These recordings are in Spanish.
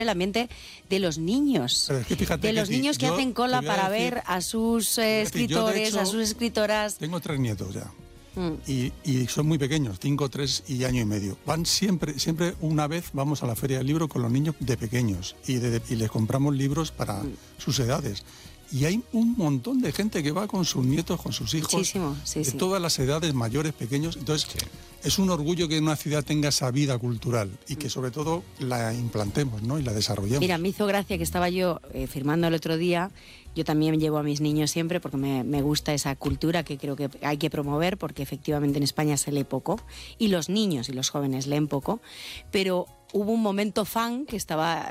el ambiente de los niños. Pero es que fíjate, de los Ketty, niños que yo hacen te cola voy a para decir, ver a sus yo, de escritores, hecho, a sus escritoras. Tengo 3 nietos ya. Y son muy pequeños, 5, 3 y año y medio. Van siempre una vez vamos a la feria del libro con los niños de pequeños y les compramos libros para sus edades. Y hay un montón de gente que va con sus nietos, con sus hijos, Muchísimo, sí, de sí. todas las edades, mayores, pequeños. Entonces, es un orgullo que una ciudad tenga esa vida cultural y que sobre todo la implantemos, ¿no? Y la desarrollemos. Mira, me hizo gracia que estaba yo firmando el otro día. Yo también llevo a mis niños siempre porque me gusta esa cultura que creo que hay que promover, porque efectivamente en España se lee poco y los niños y los jóvenes leen poco, pero hubo un momento fan que estaba,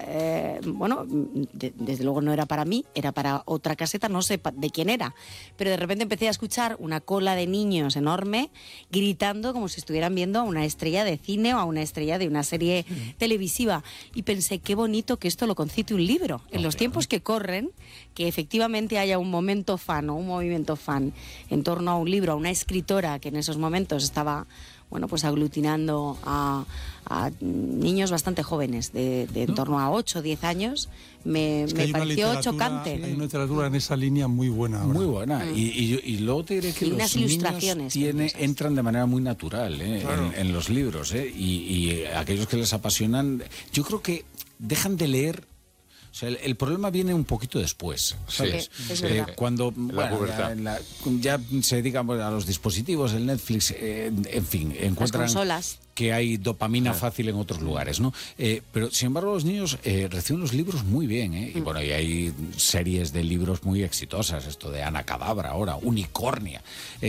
desde luego no era para mí, era para otra caseta, no sé de quién era, pero de repente empecé a escuchar una cola de niños enorme gritando como si estuvieran viendo a una estrella de cine o a una estrella de una serie televisiva, y pensé, qué bonito que esto lo concite un libro, en los tiempos que corren, que efectivamente haya un momento fan o un movimiento fan en torno a un libro, a una escritora que en esos momentos estaba pues aglutinando a niños bastante jóvenes, de en torno a 8 o 10 años, me pareció chocante. Hay una literatura en esa línea muy buena ahora. Muy buena. Y luego te diré que y los unas niños ilustraciones entran de manera muy natural Claro. en los libros. Y aquellos que les apasionan, yo creo que dejan de leer. O sea, el problema viene un poquito después, ¿sabes? Sí, es verdad. Cuando pubertad. ya se dedican a los dispositivos, el Netflix, en fin, encuentran las consolas, que hay dopamina fácil en otros lugares, ¿no? Pero, sin embargo, los niños reciben los libros muy bien, ¿eh? Y bueno, y hay series de libros muy exitosas, esto de Ana Cadabra ahora, Unicornia,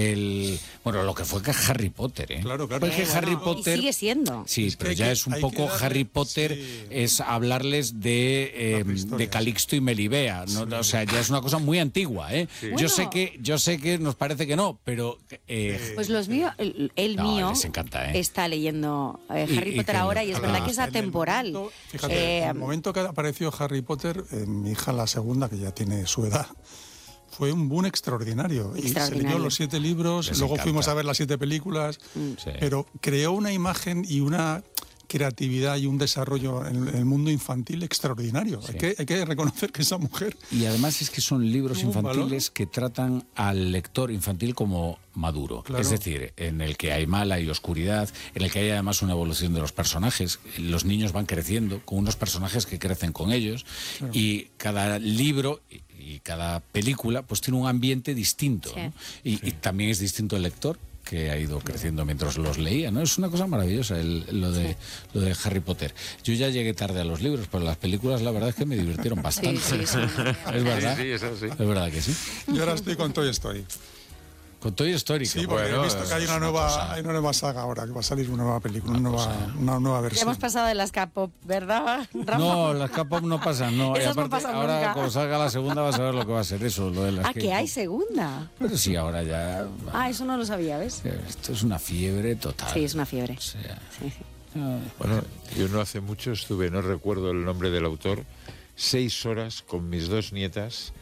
lo que fue que Harry Potter, ¿eh? Claro, claro. Porque Harry Potter... Y sigue siendo. Sí, Es que pero ya es un hay poco que darle- Harry Potter, sí. es hablarles de Calixto y Melibea, ¿no? O sea, ya es una cosa muy antigua, ¿eh? Sí. Yo Bueno. sé que nos parece que no, pero... Pues los míos, el No, mío les encanta, ¿eh? está leyendo Harry Y Potter que ahora, y es verdad que es En el atemporal. momento- Fíjate, en el momento que apareció Harry Potter, mi hija la segunda, que ya tiene su edad, fue un boom extraordinario. Y se Extraordinario. leyó los 7 libros, Les luego encanta. fuimos a ver las 7 películas, Sí. pero creó una imagen y una creatividad y un desarrollo en el mundo infantil extraordinario. Sí. Hay que reconocer que esa mujer... Y además es que son libros Un infantiles valor. que tratan al lector infantil como maduro. Claro. Es decir, en el que hay mala y oscuridad, en el que hay además una evolución de los personajes. Los niños van creciendo con unos personajes que crecen con ellos. Claro. Y cada libro y cada película pues tiene un ambiente distinto, Sí. ¿no? Y también es distinto el lector, que ha ido creciendo mientras los leía, ¿no? Es una cosa maravillosa lo de Harry Potter. Yo ya llegué tarde a los libros, pero las películas la verdad es que me divirtieron bastante. Sí. Es verdad. Sí, eso sí. Es verdad que sí. Yo ahora estoy con Toy Story. Con Toy Story. Sí, que porque bueno, he visto que hay es una cosa. nueva saga ahora, que va a salir una nueva película, una nueva Ya versión. hemos pasado de las K-pop, ¿verdad, Rafa? No, las K-pop no pasan, no. Y Esas no aparte, pasan ahora nunca. cuando salga la segunda vas a ver lo que va a ser eso, lo de las Que hay K-pop. segunda. Pero sí, ahora ya... Eso no lo sabía, ¿ves? Esto es una fiebre total. Sí, es una fiebre. O sea, Sí, sí. Bueno, yo no hace mucho estuve, no recuerdo el nombre del autor, 6 horas con mis 2 nietas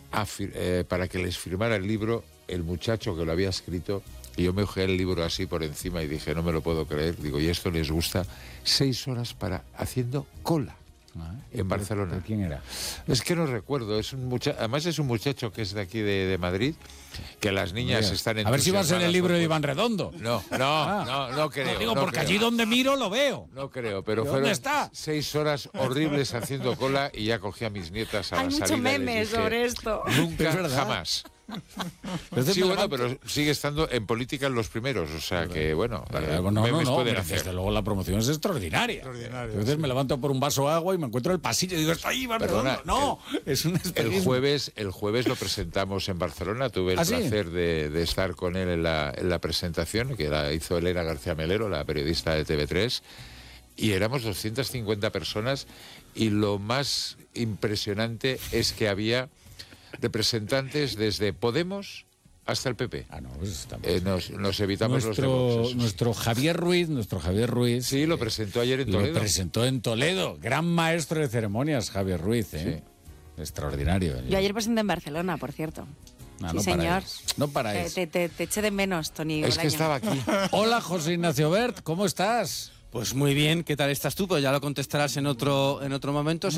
para que les firmara el libro el muchacho que lo había escrito, y yo me ojeé el libro así por encima y dije, no me lo puedo creer, digo, ¿y esto les gusta? 6 horas haciendo cola en Barcelona. ¿Pero quién era? Es que no recuerdo, además es un muchacho que es de aquí de Madrid, que las niñas Mira, están a ver si va a ser el entusiasmadas libro de por- Iván Redondo. No creo. Digo, no porque creo. allí donde miro lo veo. No creo, pero ¿Dónde fueron está? 6 horas horribles haciendo cola y ya cogí a mis nietas a Hay la mucho salida. y les meme dije, sobre esto. Nunca, Es verdad. jamás. Entonces Sí, me bueno, levanto- pero sigue estando en política en los primeros, o sea que, bueno, No, memes pueden mira, hacer. desde luego la promoción es extraordinaria. Extraordinaria, Entonces sí. me levanto por un vaso de agua y me encuentro el pasillo y digo, está ahí, Iván Perdona, Redondo. No, es un El espejismo. jueves lo presentamos en Barcelona, tuve el ¿Ah, sí? placer de estar con él en la presentación, que la hizo Elena García Melero, la periodista de TV3, y éramos 250 personas, y lo más impresionante es que había representantes desde Podemos hasta el PP. No, pues estamos... Nos evitamos los de Vox, eso sí. Nuestro Javier Ruiz. Sí, lo presentó ayer en Toledo. Lo presentó en Toledo. Gran maestro de ceremonias, Javier Ruiz, ¿eh? Extraordinario. Yo ayer presenté en Barcelona, por cierto. No, Sí, no señor. paráis. No paráis. Te eché de menos, Tony. Es que Bolaño. estaba aquí. Hola, José Ignacio Bert, ¿cómo estás? Pues muy bien, ¿qué tal estás tú? Pues ya lo contestarás en otro momento.